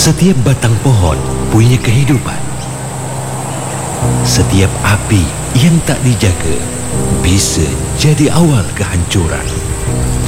Setiap batang pohon punya kehidupan. Setiap api yang tak dijaga bisa jadi awal kehancuran.